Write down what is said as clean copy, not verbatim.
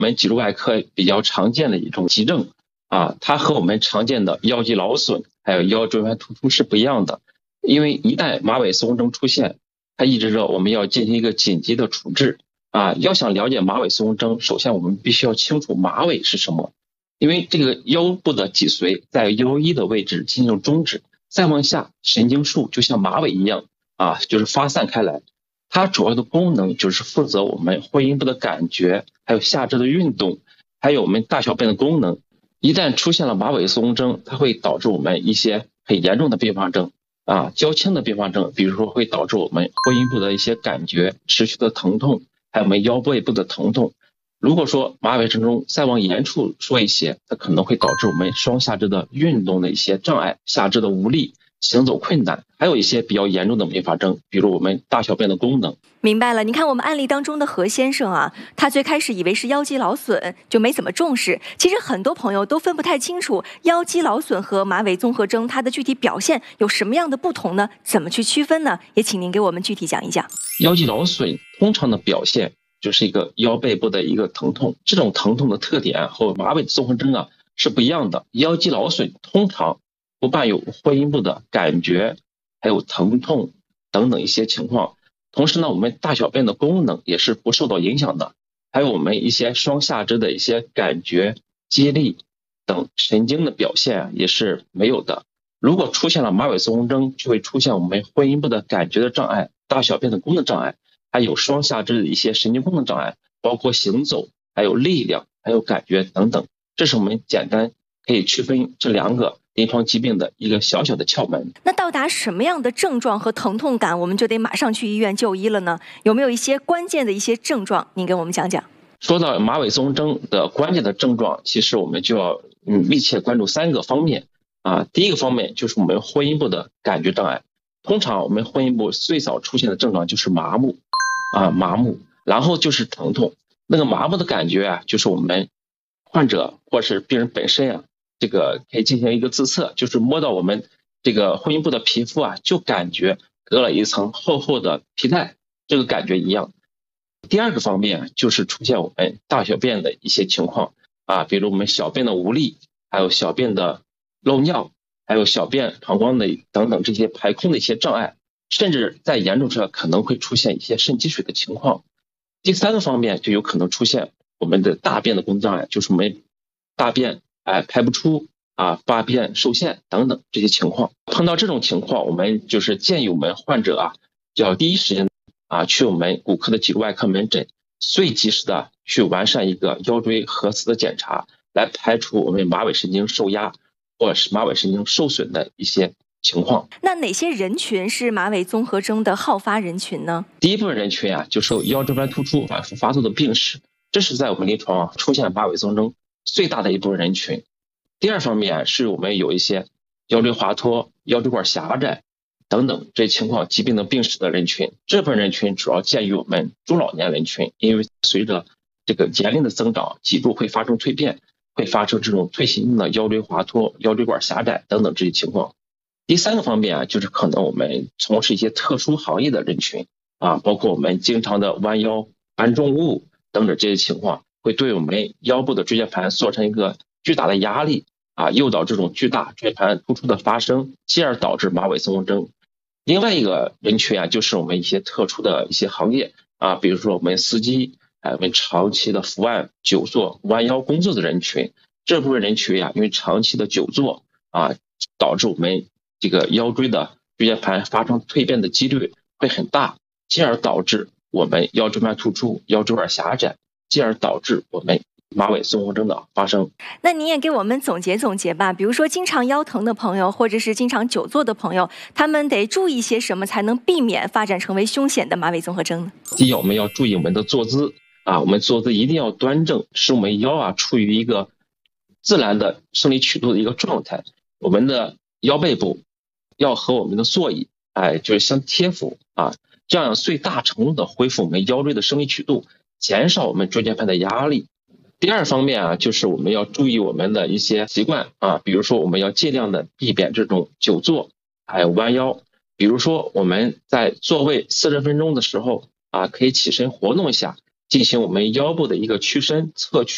们脊柱外科比较常见的一种急症啊，它和我们常见的腰肌劳损还有腰椎盘突出是不一样的。因为一旦马尾松症出现，它意味着我们要进行一个紧急的处置啊。要想了解马尾松症，首先我们必须要清楚马尾是什么。因为这个腰部的脊髓在腰一的位置进行终止，再往下神经束就像马尾一样啊，就是发散开来。它主要的功能就是负责我们会阴部的感觉，还有下肢的运动，还有我们大小便的功能。一旦出现了马尾松症，它会导致我们一些很严重的并发症啊，较轻的并发症，比如说会导致我们会阴部的一些感觉、持续的疼痛，还有我们腰背部的疼痛。如果说马尾症中再往严处说一些，它可能会导致我们双下肢的运动的一些障碍，下肢的无力，行走困难，还有一些比较严重的并发症，比如我们大小便的功能。 明白了，你看我们案例当中的何先生啊，他最开始以为是腰肌劳损，就没怎么重视。其实很多朋友都分不太清楚腰肌劳损和马尾综合征它的具体表现有什么样的不同呢？怎么去区分呢？也请您给我们具体讲一讲。 腰肌劳损通常的表现就是一个腰背部的一个疼痛，这种疼痛的特点和马尾综合征啊是不一样的。腰肌劳损通常不伴有会阴部的感觉，还有疼痛等等一些情况。同时呢，我们大小便的功能也是不受到影响的，还有我们一些双下肢的一些感觉、肌力等神经的表现也是没有的。如果出现了马尾综合征，就会出现我们会阴部的感觉的障碍、大小便的功能障碍，还有双下肢的一些神经功能障碍，包括行走、还有力量、还有感觉等等。这是我们简单可以区分这两个临床疾病的一个小小的窍门。 那到达什么样的症状和疼痛感，我们就得马上去医院就医了呢？有没有一些关键的一些症状，您给我们讲讲？ 说到马尾综合征的关键的症状，其实我们就要密切关注3个方面啊。第一个方面就是我们会阴部的感觉障碍。通常我们会阴部最早出现的症状就是麻木啊，麻木，然后就是疼痛。那个麻木的感觉啊，就是我们患者或是病人本身啊，这个可以进行一个自测，就是摸到我们这个会阴部的皮肤啊，就感觉隔了一层厚厚的皮带，这个感觉一样。第二个方面就是出现我们大小便的一些情况啊，比如我们小便的无力，还有小便的漏尿，还有小便膀胱的等等这些排空的一些障碍，甚至在严重时可能会出现一些肾积水的情况。第三个方面就有可能出现我们的大便的功能障碍，就是我们大便排不出啊，大便受限等等这些情况。碰到这种情况，我们就是建议我们患者啊，要第一时间啊去我们骨科的脊柱外科门诊，最及时的去完善一个腰椎核磁的检查，来排除我们马尾神经受压或者是马尾神经受损的一些情况。 那哪些人群是马尾综合征的好发人群呢？ 第一部分人群啊，就是腰椎盘突出反复发作的病史，这是在我们临床出现马尾综合征最大的一部分人群。第二方面是我们有一些腰椎滑脱、腰椎管狭窄等等这些情况疾病的病史的人群。这部分人群主要见于我们中老年人群，因为随着这个年龄的增长，脊柱会发生蜕变，会发生这种退行性的腰椎滑脱、腰椎管狭窄等等这些情况。第三个方面啊，就是可能我们从事一些特殊行业的人群啊，包括我们经常的弯腰、搬重物等等这些情况，会对我们腰部的椎间盘造成一个巨大的压力啊，诱导这种巨大椎间盘突出的发生，进而导致马尾综合征。另外一个人群啊，就是我们一些特殊的一些行业啊，比如说我们司机，我们长期的伏案、久坐、弯腰工作的人群。这部分人群啊，因为长期的久坐啊，导致我们这个腰椎的椎间盘发生蜕变的几率会很大，进而导致我们腰椎盘突出、腰椎管狭窄，进而导致我们马尾综合征的发生。 那您也给我们总结总结吧，比如说经常腰疼的朋友，或者是经常久坐的朋友，他们得注意些什么才能避免发展成为凶险的马尾综合征呢？ 第一，我们要注意我们的坐姿啊，我们坐姿一定要端正，使我们腰啊处于一个自然的生理曲度的一个状态。我们的腰背部要和我们的座椅就是相贴附啊，这样最大程度的恢复我们腰椎的生理曲度，减少我们椎间盘的压力。第二方面啊，就是我们要注意我们的一些习惯啊，比如说我们要尽量的避免这种久坐，还有弯腰。比如说我们在座位40分钟的时候啊，可以起身活动一下，进行我们腰部的一个屈伸、侧屈。